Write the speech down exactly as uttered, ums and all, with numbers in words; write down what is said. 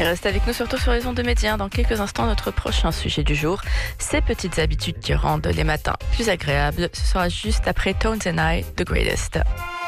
Et reste avec nous surtout sur les ondes de médias. Dans quelques instants, notre prochain sujet du jour, ces petites habitudes qui rendent les matins plus agréables. Ce sera juste après Tones and I, The Greatest.